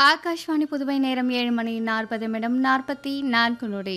ஆகாஷ்வாணி புதுவை நேரம் 7 மணி 40 நிமிடம் 44 நொடி.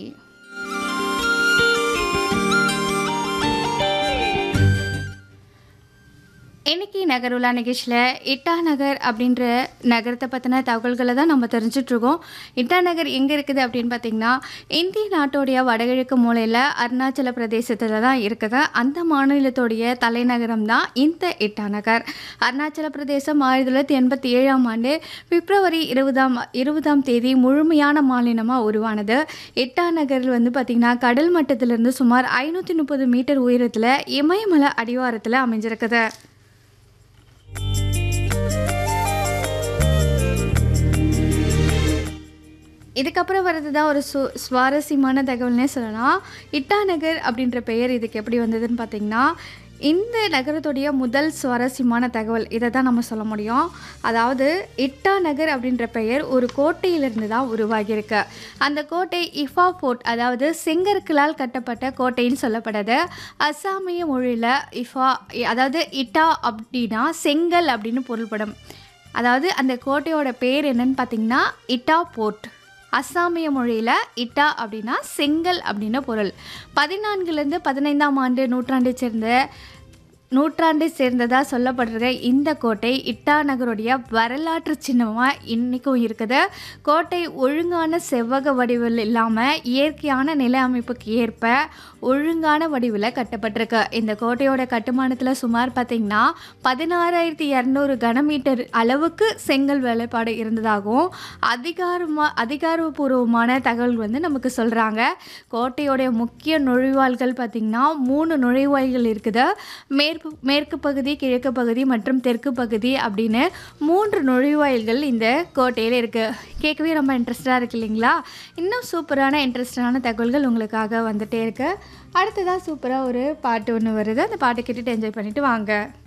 இன்னைக்கு நகருலா நிகழ்ச்சியில் இட்டா நகர் அப்படின்ற நகரத்தை பற்றின தகவல்களை தான் நம்ம தெரிஞ்சிட்ருக்கோம். இட்டா நகர் எங்கே இருக்குது அப்படின்னு பார்த்திங்கன்னா, இந்திய நாட்டோடைய வடகிழக்கு மூலையில் அருணாச்சல பிரதேசத்தில் தான் இருக்குது. அந்த மாநிலத்தோடைய தலைநகரம் தான் இந்த இட்டா நகர். அருணாச்சல பிரதேசம் 1987ஆம் ஆண்டு பிப்ரவரி 20ஆம் தேதி முழுமையான மாநிலமாக உருவானது. இட்டா நகரில் பார்த்திங்கன்னா கடல் மட்டத்திலிருந்து சுமார் 530 மீட்டர் உயரத்தில் இமயமலை அடிவாரத்தில் அமைஞ்சிருக்குது. இதுக்கப்புறம் வர்றது தான் ஒரு சுவாரஸ்யமான தகவல்னே சொல்லலாம். இட்டா நகர் அப்படின்ற பெயர் இதுக்கு எப்படி வந்ததுன்னு பார்த்திங்கன்னா, இந்த நகரத்துடைய முதல் சுவாரஸ்யமான தகவல் இதை தான் நம்ம சொல்ல முடியும். அதாவது இட்டா நகர் அப்படின்ற பெயர் ஒரு கோட்டையிலிருந்து தான் உருவாகியிருக்கு. அந்த கோட்டை இஃபா ஃபோர்ட், அதாவது செங்கற்களால் கட்டப்பட்ட கோட்டைன்னு சொல்லப்படுது. அசாமிய மொழியில் இஃபா, அதாவது இட்டா அப்படின்னா செங்கல் அப்படின்னு பொருள்படும். அதாவது அந்த கோட்டையோட பேர் என்னன்னு பார்த்திங்கன்னா இட்டா போர்ட். அசாமிய மொழியில் இட்டா அப்படின்னா செங்கல் அப்படின்னு பொருள். 14லேருந்து 15ஆம் நூற்றாண்டை சேர்ந்ததாக சொல்லப்படுற இந்த கோட்டை இட்டா நகருடைய வரலாற்று சின்னமாக இன்றைக்கும் இருக்குது. கோட்டை ஒழுங்கான செவ்வக வடிவில் இல்லாமல் இயற்கையான நில அமைப்புக்கு ஏற்ப ஒழுங்கான வடிவில் கட்டப்பட்டிருக்கு. இந்த கோட்டையோட கட்டுமானத்தில் சுமார் பார்த்திங்கன்னா 16,200 கனமீட்டர் அளவுக்கு செங்கல் வேலைப்பாடு இருந்ததாகவும் அதிகாரப்பூர்வமான தகவல் நமக்கு சொல்கிறாங்க. கோட்டையோடைய முக்கிய நுழைவாயில்கள் பார்த்திங்கன்னா 3 நுழைவாயில்கள் இருக்குது. மேற்கு பகுதி, கிழக்கு பகுதி மற்றும் தெற்கு பகுதி அப்படின்னு 3 நுழைவாயில்கள் இந்த கோட்டையில் இருக்குது. கேட்கவே ரொம்ப இன்ட்ரெஸ்டாக இருக்குது இல்லைங்களா? இன்னும் சூப்பரான இன்ட்ரெஸ்டான தகவல்கள் உங்களுக்காக வந்துகிட்டே இருக்குது. அடுத்ததாக சூப்பராக ஒரு பாட்டு ஒன்று வருது. அந்த பாட்டை கேட்டுட்டு என்ஜாய் பண்ணிவிட்டு வாங்க.